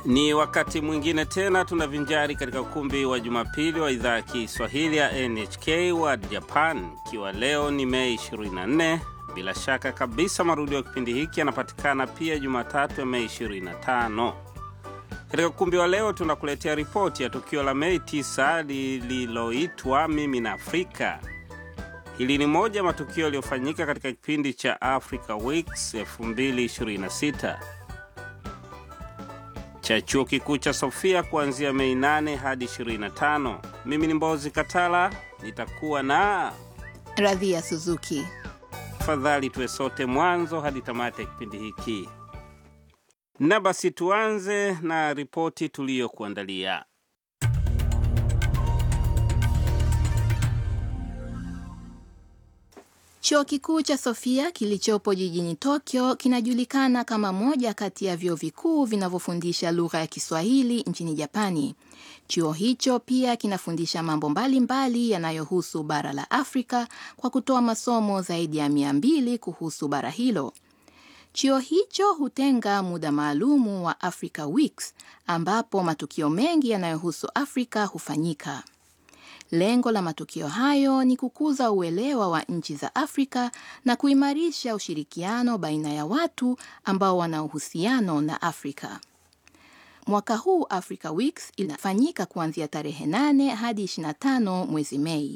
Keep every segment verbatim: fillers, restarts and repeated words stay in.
Ni wakati mwingine tena tunavinjari katika ukumbi wa Jumapili wa idhaa ya Kiswahili ya N H K World Japan. Kiwa leo ni Mei ishirini na nne, bila shaka kabisa marudio ya kipindi hiki yanapatikana pia Jumatatu ya Mei ishirini na tano. Katika ukumbi wa leo tunakuletea ripoti ya tukio la Mei tisa lililoitwa Mimi na Afrika. Hili ni moja ya matukio yaliyofanyika katika kipindi cha Africa Weeks elfu mbili ishirini na sita. Cha chuo kikuu cha Sofia kuanzia Mei nane hadi ishirini na tano. Mimi ni Mbozi Katala, nitakuwa na Radhia Suzuki. Tafadhali tuwe sote mwanzo hadi tamati ya kipindi hiki. Na basi tuanze na ripoti tuliyokuandalia. Chuo kikuu cha Sofia kilichopo jijini Tokyo kinajulikana kama moja kati ya vyuo vikuu vinavyofundisha lugha ya Kiswahili nchini Japani. Chuo hicho pia kinafundisha mambo mbalimbali yanayohusu bara la Afrika kwa kutoa masomo zaidi ya mia mbili kuhusu bara hilo. Chuo hicho hutenga muda maalumu wa Africa Weeks ambapo matukio mengi yanayohusu Afrika hufanyika. Lengo la matukio hayo ni kukuza uelewa wa nchi za Afrika na kuimarisha ushirikiano baina ya watu ambao wana uhusiano na Afrika. Mwaka huu Africa Weeks inafanyika kuanzia tarehe nane hadi ishirini na tano mwezi Mei.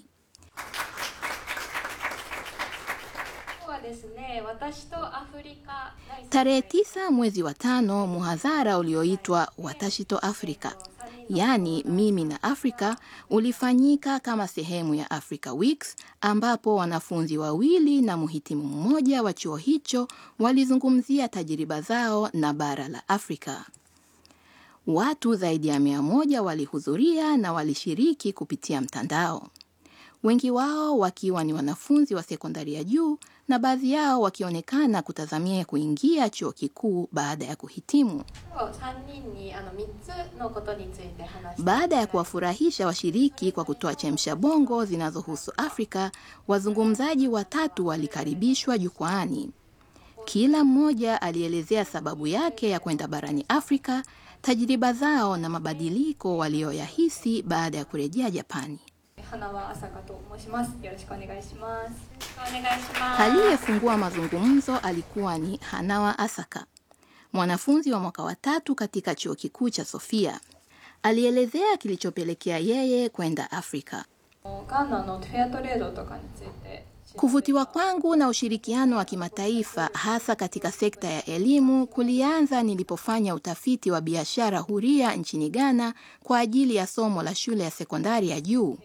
Tarehe tisa mwezi wa tano, muhadhara ulioitwa Watashi to Africa, yani Mimi na Afrika, ulifanyika kama sehemu ya Africa Weeks ambapo wanafunzi wawili na muhitimu mmoja wa chuo hicho walizungumzia tajiriba zao na bara la Afrika. Watu zaidi ya mia moja walihudhuria na walishiriki kupitia mtandao. Wengi wao wakiwa ni wanafunzi wa sekondari ya juu na baadhi yao wakionekana kutazamia kuingia chuo kikuu baada ya kuhitimu. Baada ya kuwafurahisha washiriki kwa kutoa chemsha bongo zinazohusu Afrika, wazungumzaji watatu walikaribishwa jukwaani. Kila mmoja alielezea sababu yake ya kwenda barani Afrika, tajiriba zao na mabadiliko walioyahisi baada ya kurejea Japani. Aliyefungua mazungumzo alikuwa ni Hanawa Asaka, mwanafunzi wa mwaka wa tatu katika chuo kikuu cha Sofia. Alielezea kilichopelekea yeye kwenda Afrika. Kuvutiwa kwangu na ushirikiano wa kimataifa hasa katika sekta ya elimu kulianza nilipofanya utafiti wa biashara huria nchini Ghana kwa ajili ya somo la shule ya sekondari ya juu.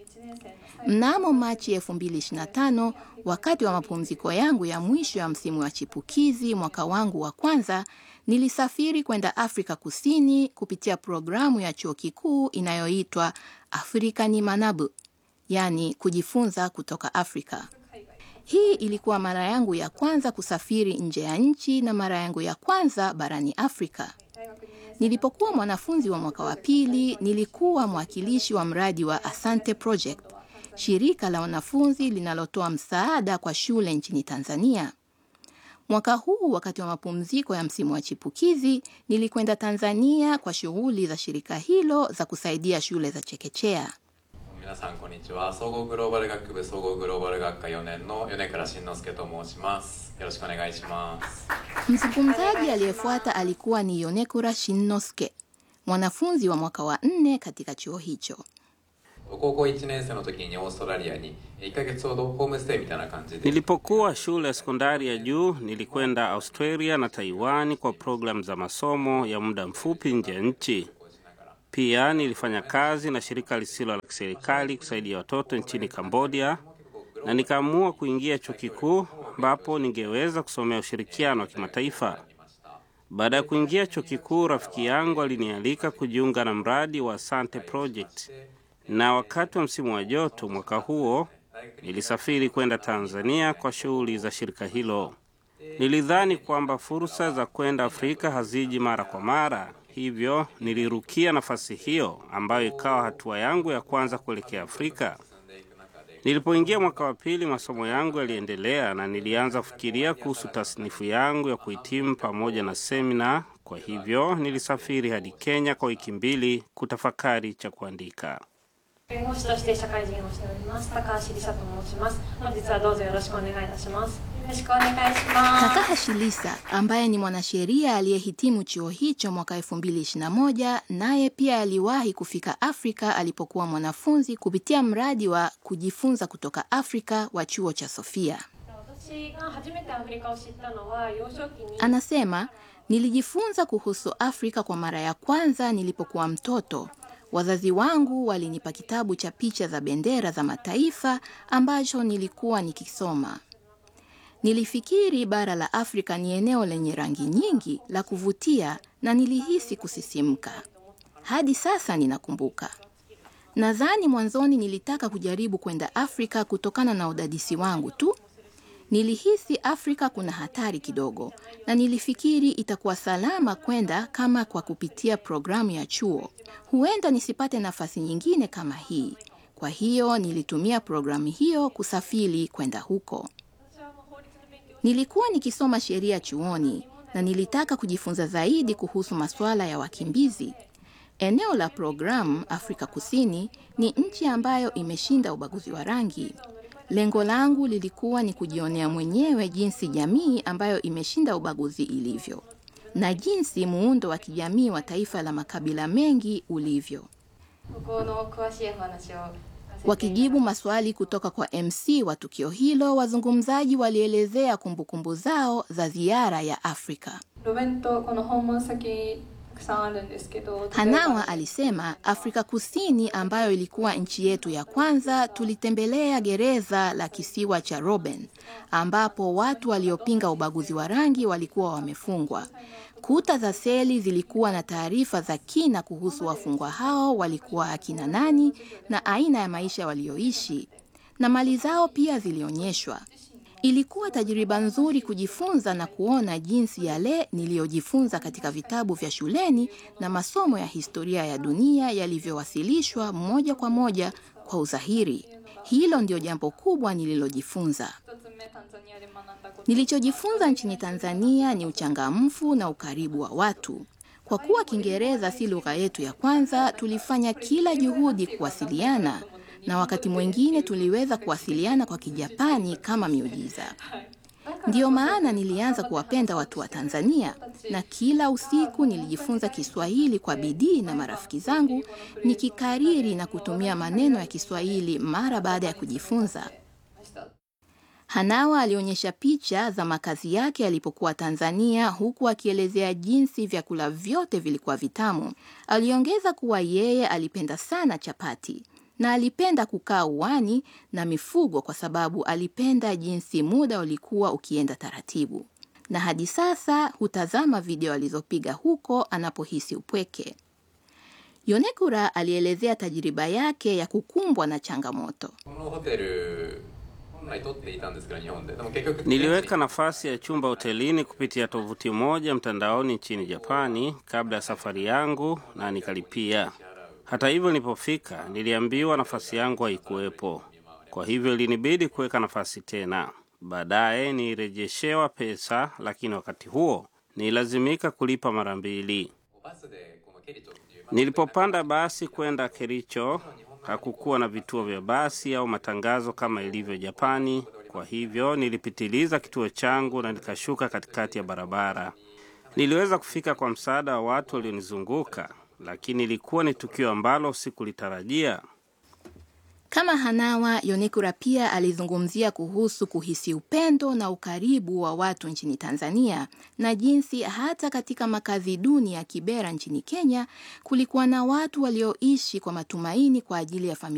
Mnamo Machi elfu mbili ishirini na tano, wakati wa mapumziko yangu ya mwisho ya msimu wa chipukizi mwaka wangu wa kwanza, nilisafiri kwenda Afrika Kusini kupitia programu ya chuo kikuu inayoitwa Afrika ni Manabu, yani kujifunza kutoka Afrika. Hii ilikuwa mara yangu ya kwanza kusafiri nje ya nchi na mara yangu ya kwanza barani Afrika. Nilipokuwa mwanafunzi wa mwaka wa pili, nilikuwa mwakilishi wa mradi wa Asante Project, shirika la wanafunzi linalotoa msaada kwa shule nchini Tanzania. Mwaka huu wakati wa mapumziko ya msimu wa chipukizi, nilikwenda Tanzania kwa shughuli za shirika hilo za kusaidia shule za chekechea. 皆さんこんにちは。総合グローバル学部総合グローバル学科よねんの米倉慎之介と申します。よろしくお願いします。 Mzungumzaji aliyefuata alikuwa ni Yonekura Shinnosuke, mwanafunzi wa mwaka wa nne katika chuo hicho. 高校いちねん生の時にオーストラリアにいっかげつほどホームステイみたいな感じで Nilipokuwa shule ya sekondari ya juu, nilikwenda Australia na Taiwan kwa program za masomo ya muda mfupi nje ya nchi. Pia nilifanya kazi na shirika lisilo la kiserikali kusaidia watoto nchini Cambodia na nikaamua kuingia chuo kikuu ambapo ningeweza kusomea ushirikiano wa kimataifa. Baada ya kuingia chuo kikuu, rafiki yangu alinialika kujiunga na mradi wa Asante Project. Na wakati wa msimu wa joto mwaka huo, nilisafiri kwenda Tanzania kwa shughuli za shirika hilo. Nilidhani kwamba fursa za kwenda Afrika haziji mara kwa mara, hivyo nilirukia nafasi hiyo ambayo ikawa hatua yangu ya kwanza kuelekea Afrika. Nilipoingia mwaka wa pili, masomo yangu yaliendelea na nilianza kufikiria kuhusu tasnifu yangu ya kuhitimu pamoja na semina Kwa hivyo nilisafiri hadi Kenya kwa wiki mbili kutafakari cha kuandika. 弁護士として社会人をしております高橋梨沙と申します。本日はどうぞよろしくお願いいたします。よろしくお願いします。 Takahashi Lisa ambaye ni mwanasheria aliyehitimu chuo hicho mwaka elfu mbili ishirini na moja, naye pia aliwahi kufika Afrika alipokuwa mwanafunzi kupitia mradi wa kujifunza kutoka Afrika wa chuo cha Sofia. 私が初めてアフリカを知ったのは幼少期に Anasema, nilijifunza kuhusu Afrika kwa mara ya kwanza nilipokuwa mtoto. Wazazi wangu walinipa kitabu cha picha za bendera za mataifa ambacho nilikuwa nikisoma. Nilifikiri bara la Afrika ni eneo lenye rangi nyingi la kuvutia na nilihisi kusisimka. Hadi sasa ninakumbuka. Nadhani mwanzoni nilitaka kujaribu kwenda Afrika kutokana na udadisi wangu tu. Nilihisi Afrika kuna hatari kidogo na nilifikiri itakuwa salama kwenda kama kwa kupitia programu ya chuo. Huenda nisipate nafasi nyingine kama hii. Kwa hiyo nilitumia programu hiyo kusafiri kwenda huko. Nilikuwa nikisoma sheria chuoni na nilitaka kujifunza zaidi kuhusu masuala ya wakimbizi. Eneo la programu Afrika Kusini ni nchi ambayo imeshinda ubaguzi wa rangi. Lengo langu lilikuwa ni kujionea mwenyewe jinsi jamii ambayo imeshinda ubaguzi ilivyo na jinsi muundo wa kijamii wa taifa la makabila mengi ulivyo. ここの詳しいお話を Wakijibu maswali kutoka kwa M C wa tukio hilo, wazungumzaji walielezea kumbukumbu zao za ziara ya Afrika. 路面とこの訪問先たくさんあるんですけど Hanawa alisema Afrika Kusini ambayo ilikuwa nchi yetu ya kwanza, tulitembelea gereza la kisiwa cha Robben ambapo watu waliopinga ubaguzi wa rangi walikuwa wamefungwa. Kuta za seli zilikuwa na taarifa za kina kuhusu wafungwa hao walikuwa akina nani na aina ya maisha walioishi, na mali zao pia zilionyeshwa. Ilikuwa tajriba nzuri kujifunza na kuona jinsi yale niliyojifunza katika vitabu vya shuleni na masomo ya historia ya dunia yalivyowasilishwa moja kwa moja kwa udhahiri. Hilo ndio jambo kubwa nililojifunza. 一つ目タンザニアで学んだこと Nilichojifunza nchini Tanzania ni uchangamfu na ukaribu wa watu. Kwa kuwa Kiingereza si lugha yetu ya kwanza, tulifanya kila juhudi kuwasiliana, na wakati mwingine tuliweza kuwasiliana kwa Kijapani kama miujiza. Ndiyo maana nilianza kuwapenda watu wa Tanzania, na kila usiku nilijifunza Kiswahili kwa bidii na marafiki zangu, nikikariri na kutumia maneno ya Kiswahili mara baada ya kujifunza. Hanawa alionyesha picha za makazi yake alipokuwa Tanzania huku akielezea jinsi vyakula vyote vilikuwa vitamu. Aliongeza kuwa yeye alipenda sana chapati na alipenda kukaa uwani na mifugo kwa sababu alipenda jinsi muda ulikuwa ukienda taratibu. Na hadi sasa hutazama video alizopiga huko anapohisi upweke. Yonekura alielezea tajiriba yake ya kukumbwa na changamoto. このホテル本来取っていたんですけど日本ででも結局 Niliweka nafasi ya chumba hotelini kupitia tovuti moja mtandaoni nchini Japani kabla ya safari yangu na nikalipia. Hata hivyo nilipofika niliambiwa nafasi yangu haikuwepo. Kwa hivyo ilinibidi kuweka nafasi tena. Baadaye nirejeshewa pesa, lakini wakati huo nilazimika kulipa mara mbili. バスでこのケリチョっていう Nilipopanda basi kwenda Kericho, hakukuwa na vituo vya basi au matangazo kama ilivyo Japani. Kwa hivyo nilipitiliza kituo changu na nikashuka katikati ya barabara. Niliweza kufika kwa msaada wa watu walionizunguka, lakini ilikuwa ni tukio ambalo sikulitarajia. Kama Hanawa, Yonekura pia alizungumzia kuhusu kuhisi upendo na ukaribu wa watu nchini Tanzania na jinsi hata katika makazi duni ya Kibera nchini Kenya kulikuwa na watu walioishi kwa matumaini kwa ajili ya familia.